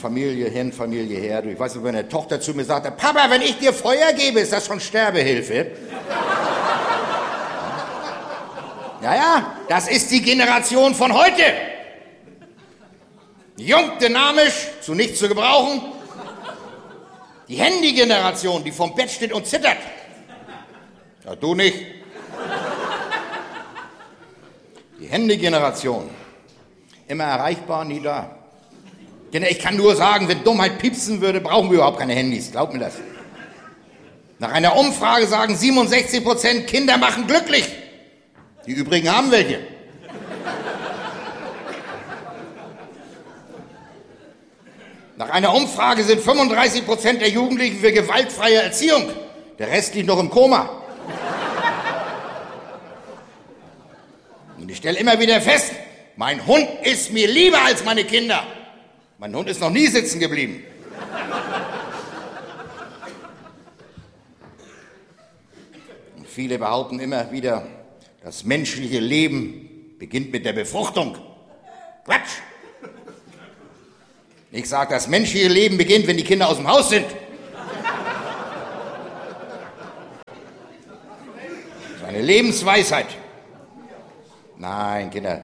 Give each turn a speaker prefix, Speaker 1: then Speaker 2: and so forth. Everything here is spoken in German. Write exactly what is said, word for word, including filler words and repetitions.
Speaker 1: Familie hin, Familie her. Ich weiß nicht, wenn eine Tochter zu mir sagte, Papa, wenn ich dir Feuer gebe, ist das schon Sterbehilfe? Ja, ja, das ist die Generation von heute. Jung, dynamisch, zu nichts zu gebrauchen. Die Handy-Generation, die vom Bett steht und zittert. Ja, du nicht. Die Handy-Generation. Immer erreichbar, nie da. Denn ich kann nur sagen, wenn Dummheit piepsen würde, brauchen wir überhaupt keine Handys. Glaub mir das. Nach einer Umfrage sagen siebenundsechzig Prozent, Kinder machen glücklich. Die übrigen haben welche. Nach einer Umfrage sind fünfunddreißig Prozent der Jugendlichen für gewaltfreie Erziehung. Der Rest liegt noch im Koma. Und ich stelle immer wieder fest, mein Hund ist mir lieber als meine Kinder. Mein Hund ist noch nie sitzen geblieben. Und viele behaupten immer wieder, das menschliche Leben beginnt mit der Befruchtung. Quatsch! Ich sage, das menschliche Leben beginnt, wenn die Kinder aus dem Haus sind. Das ist eine Lebensweisheit. Nein, Kinder,